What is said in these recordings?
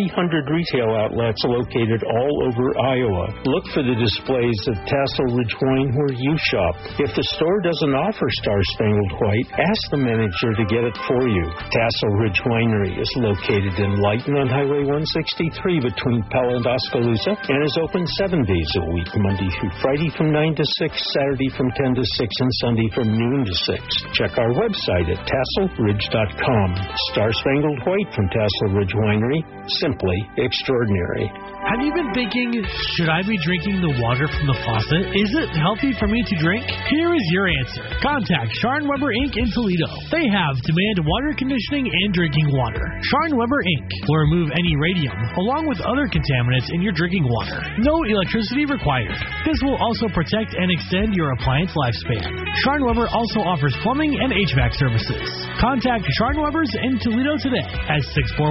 300 retail outlets located all over Iowa. Look for the displays of Tassel Ridge Wine where you shop. If the store doesn't offer Star Spangled White, ask the manager to get it for you. Tassel Ridge Winery is located in Lighton on Highway 163 between Pella and Oskaloosa and is open 7 days a week, Monday through Friday from 9 to 6, Saturday from 10 to 6, and Sunday from noon to 6. Check our website at tasselridge.com. Star Spangled White from Tassel Ridge Winery, simply extraordinary. Have you been thinking, should I be drinking the water from the faucet? Is it healthy for me to drink? Here is your answer. Contact Sharn Weber Inc. in Toledo. They have demand water conditioning and drinking water. Sharn Weber Inc. will remove any radium along with other contaminants in your drinking water. No electricity required. This will also protect and extend your appliance lifespan. Sharn Weber also offers plumbing and HVAC services. Contact Sharn Webers in Toledo today at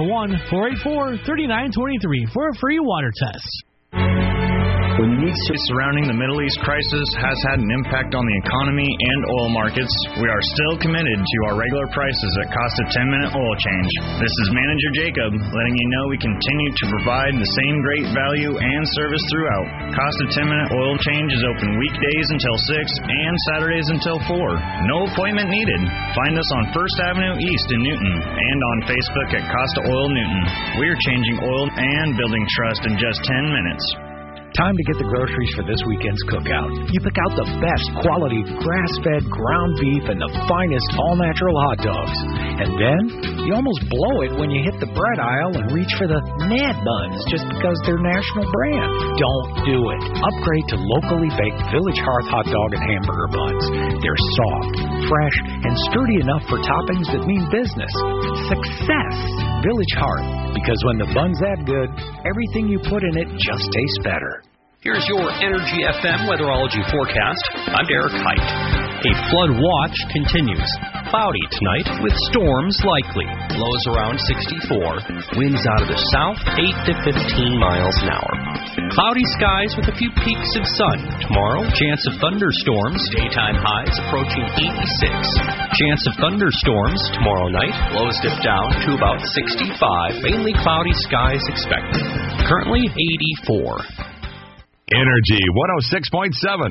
641-484-3923 for a free water test. Surrounding the Middle East crisis has had an impact on the economy and oil markets. We are still committed to our regular prices that cost a 10-minute oil change. This is Manager Jacob letting you know we continue to provide the same great value and service throughout. Cost a 10-minute oil change is open weekdays until 6 and Saturdays until 4. No appointment needed. Find us on 1st Avenue East in Newton and on Facebook at Costa Oil Newton. We're changing oil and building trust in just 10 minutes. Time to get the groceries for this weekend's cookout. You pick out the best quality grass-fed ground beef and the finest all-natural hot dogs. And then you almost blow it when you hit the bread aisle and reach for the Nad Buns just because they're national brand. Don't do it. Upgrade to locally baked Village Hearth hot dog and hamburger buns. They're soft, fresh, and sturdy enough for toppings that mean business. Success! Village Hearth. Because when the bun's that good, everything you put in it just tastes better. Here's your Energy FM weatherology forecast. I'm Derek Height. A flood watch continues. Cloudy tonight with storms likely. Lows around 64. Winds out of the south 8 to 15 miles an hour. Cloudy skies with a few peaks of sun. Tomorrow, chance of thunderstorms. Daytime highs approaching 86. Chance of thunderstorms tomorrow night. Lows dip down to about 65. Mainly cloudy skies expected. Currently 84. Energy 106.7.